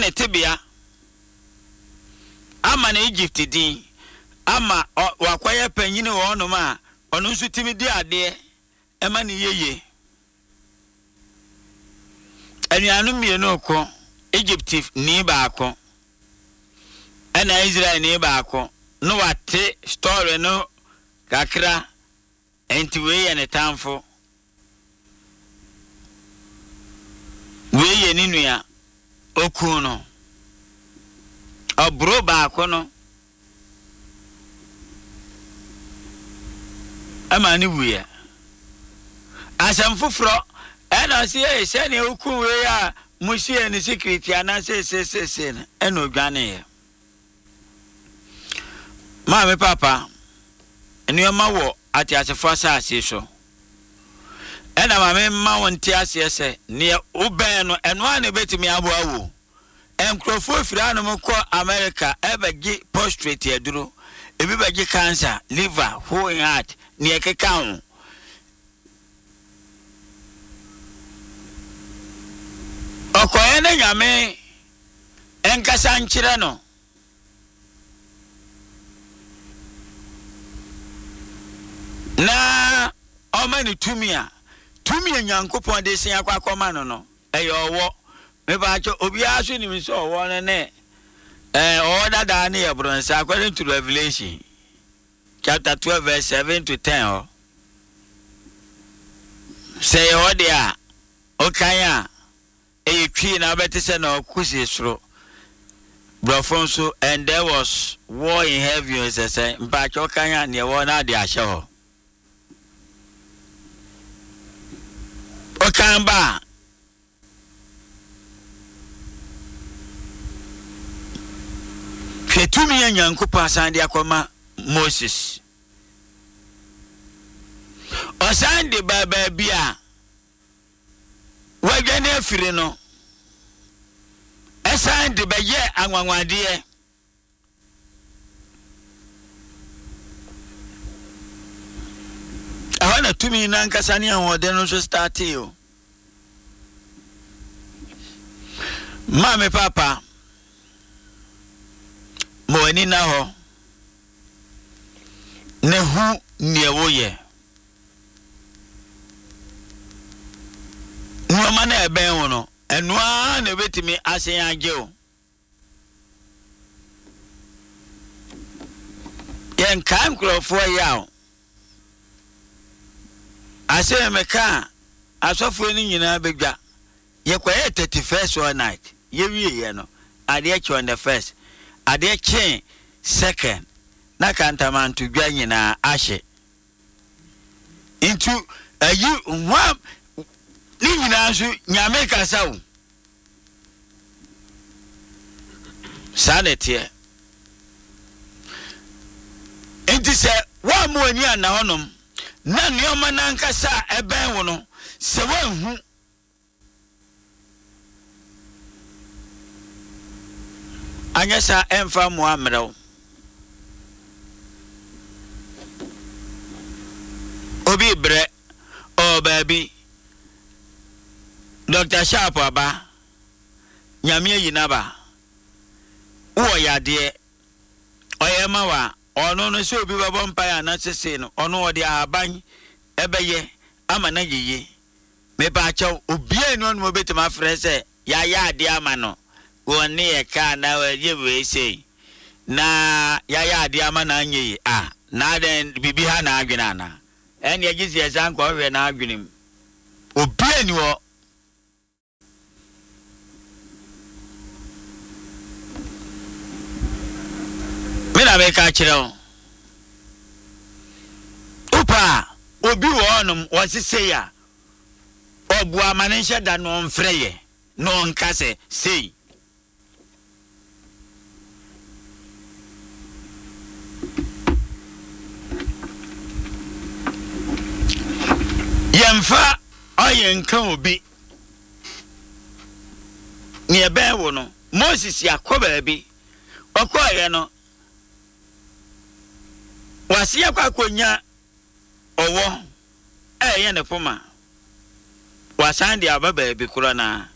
ne tebea ama na Egypt din ama wakwaya panyini wo no ma ono nso timi di ade ema ne yeye anuanu mienu ko Egypt ni baako ana Israel ni baako no wate story no kakra enti we ye ne tamfo we ye ni nua oku no obro baako no amani wuya asam foforo ena se se ne oku we ya musie ne secret ana se na ena odwane ye ma papa enioma wo ati asefo asase so ena ma ma wonti asese ne uben no eno ane betimi aboawo enkrofo fira no mko America ebegi prostate eduro ebi begi cancer liver whole heart ne ekeka ho okoye ne nyame enkasa nkyire no na omani tumia nyankopon de sen akwa no eyo me ba cho obi aso ni mi so owo ne owo dada ne ye bronsa according to Revelation chapter 12 verse 7 to 10 say o dia o kan a twi na betese na okusi soro brofonso and there was war in heaven say mpa cho kan ne wo na de ahye ho o kan ba Ketumi ya nyankupa asande akoma Moses. Osande baba bia. Wagane afire no. Esande beye anwanwade. Awana tumi na nkasani ahode no so start yo. Mame papa Moeni na ho ne hu ne woye nuoma na eben wo no enua na betimi asen age o yen kan krofo ya o ase meka asofo ni nyina begwa ye kwaye 31st one night ye wiye no ade eche on the first ade chen second na kantamantu gwa nyina ahye into ayi nwa ni nyina so nyame kasa wo sanete enti se wa mo ani ana honom na nioma na nkasa eben wo no se wanhu anyasa emfa mo amrew obi bre o baby Dr. Sharp aba nyame yinaba wo yade oyema wa ono no se obi babo mpa na sese no ono ode aban ebeye ama na yeye me ba chaw obi enu ono obetima frese ya ade ama no woni e ka na we we sei na ya ade ama na anyi na den bibi ha na adwena na eni egizi ezan ko we na adwenim obi eni wo mina be ka kire upa obi wo onum wasise ya obu amanisha da no mfreye no nkase sei yemfa oyenka obi ni ebe wo no Moses yakoba bi okoye no wasiya kwa konya owo eye ne poma wasande ababa bi kura na